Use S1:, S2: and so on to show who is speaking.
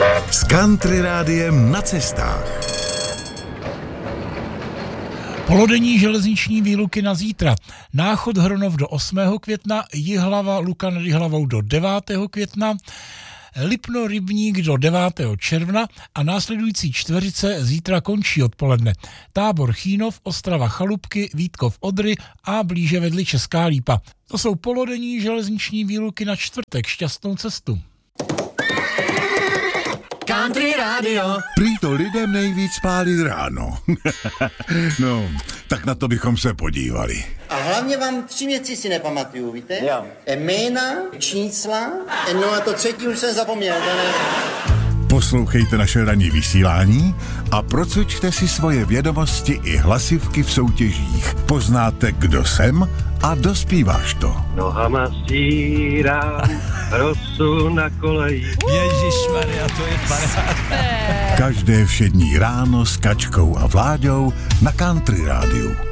S1: S Country Rádiem na cestách.
S2: Polodenní železniční výluky na zítra. Náchod Hronov do 8. května, Jihlava Luka nad Jihlavou do 9. května, Lipno Rybník do 9. června a následující čtveřice zítra končí odpoledne. Tábor Chýnov, Ostrava Chalupky, Vítkov Odry a blíže vedli Česká Lípa. To jsou polodenní železniční výluky na čtvrtek. Šťastnou cestu.
S3: Country Radio.
S1: Prý to lidem nejvíc pálí ráno. No, tak na to bychom se podívali.
S3: A hlavně vám 3 věci si nepamatuju, víte?
S4: Jo.
S3: Jména, čísla, no a to třetí už jsem zapomněl, to ne?
S1: Poslouchejte naše ranní vysílání a procvičte si svoje vědomosti i hlasivky v soutěžích. Poznáte, kdo jsem a dospíváš to.
S5: Nohama stírám rosu na koleji.
S4: Ježišmarja, to je paráda.
S1: Každé všední ráno s Kačkou a Vláďou na Country Rádiu.